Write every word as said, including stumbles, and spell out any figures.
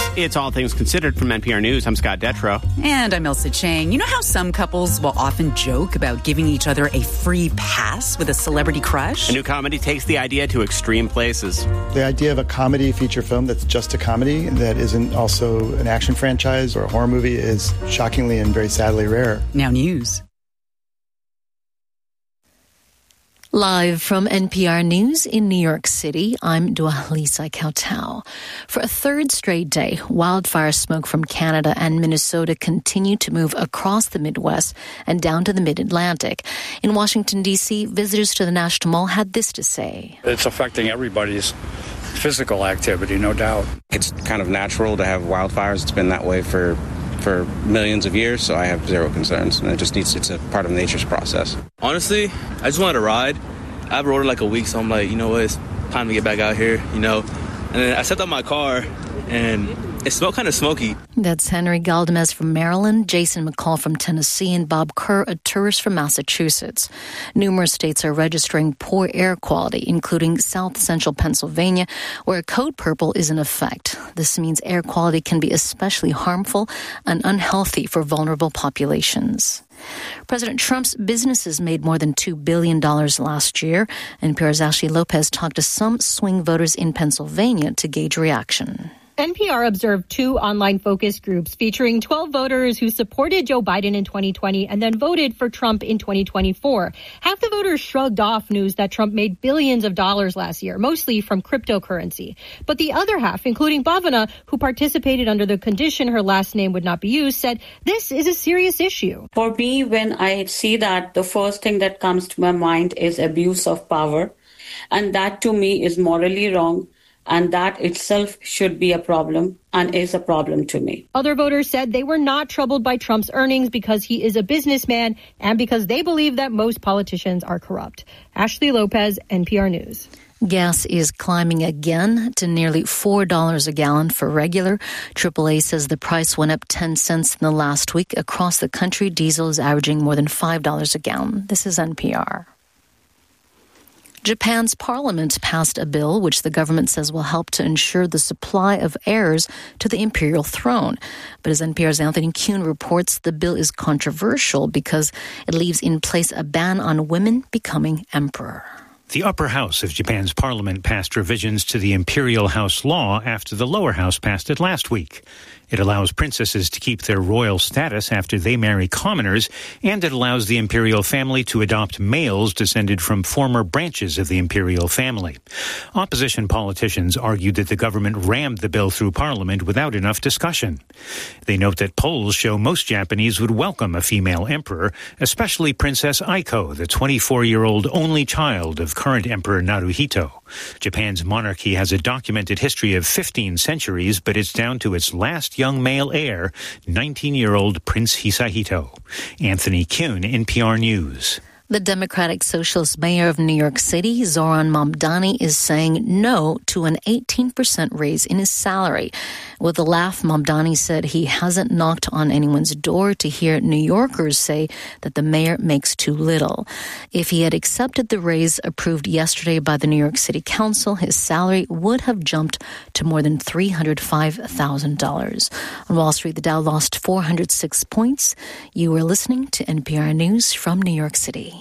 It's All Things Considered from N P R News. I'm Scott Detrow. And I'm Elsa Chang. You know how some couples will often joke about giving each other a free pass with a celebrity crush? A new comedy takes the idea to extreme places. The idea of a comedy feature film that's just a comedy that isn't also an action franchise or a horror movie is shockingly and very sadly rare. Now news. Live from N P R News in New York City, I'm Dua-Lisa Kautau. For a third straight day, wildfire smoke from Canada and Minnesota continue to move across the Midwest and down to the Mid-Atlantic. In Washington, D C, visitors to the National Mall had this to say. It's affecting everybody's physical activity, no doubt. It's kind of natural to have wildfires. It's been that way for for millions of years, so I have zero concerns. And it just needs, it's a part of nature's process. Honestly, I just wanted to ride. I've rode it like a week, so I'm like, you know what, it's time to get back out here, you know. And then I stepped out my car, and it smelled kind of smoky. That's Henry Galdamez from Maryland, Jason McCall from Tennessee, and Bob Kerr, a tourist from Massachusetts. Numerous states are registering poor air quality, including South Central Pennsylvania, where Code Purple is in effect. This means air quality can be especially harmful and unhealthy for vulnerable populations. President Trump's businesses made more than two billion dollars last year. N P R's Ashley Lopez talked to some swing voters in Pennsylvania to gauge reaction. N P R observed two online focus groups featuring twelve voters who supported Joe Biden in twenty twenty and then voted for Trump in twenty twenty-four. Half the voters shrugged off news that Trump made billions of dollars last year, mostly from cryptocurrency. But the other half, including Bhavana, who participated under the condition her last name would not be used, said this is a serious issue. For me, when I see that, the first thing that comes to my mind is abuse of power. And that to me is morally wrong. And that itself should be a problem and is a problem to me. Other voters said they were not troubled by Trump's earnings because he is a businessman and because they believe that most politicians are corrupt. Ashley Lopez, N P R News. Gas is climbing again to nearly four dollars a gallon for regular. triple A says the price went up ten cents in the last week. Across the country, diesel is averaging more than five dollars a gallon. This is N P R. Japan's parliament passed a bill which the government says will help to ensure the supply of heirs to the imperial throne. But as N P R's Anthony Kuhn reports, the bill is controversial because it leaves in place a ban on women becoming emperor. The upper house of Japan's parliament passed revisions to the imperial house law after the lower house passed it last week. It allows princesses to keep their royal status after they marry commoners, and it allows the imperial family to adopt males descended from former branches of the imperial family. Opposition politicians argued that the government rammed the bill through parliament without enough discussion. They note that polls show most Japanese would welcome a female emperor, especially Princess Aiko, the twenty-four-year-old only child of current Emperor Naruhito. Japan's monarchy has a documented history of fifteen centuries, but it's down to its last young male heir, nineteen-year-old Prince Hisahito. Anthony Kuhn, N P R News. The Democratic Socialist mayor of New York City, Zoran Mamdani, is saying no to an eighteen percent raise in his salary. With a laugh, Mamdani said he hasn't knocked on anyone's door to hear New Yorkers say that the mayor makes too little. If he had accepted the raise approved yesterday by the New York City Council, his salary would have jumped to more than three hundred five thousand dollars. On Wall Street, the Dow lost four hundred six points. You were listening to N P R News from New York City.